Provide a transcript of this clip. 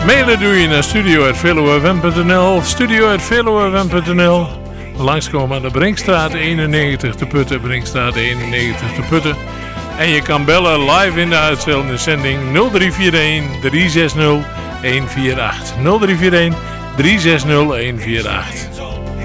Mailen doe je naar studio@velowfm.nl, studio@velowfm.nl. Langskomen aan de Brinkstraat 91 te Putten, Brinkstraat 91 te Putten. En je kan bellen live in de uitzending 0341 360 148. 0341 360 148.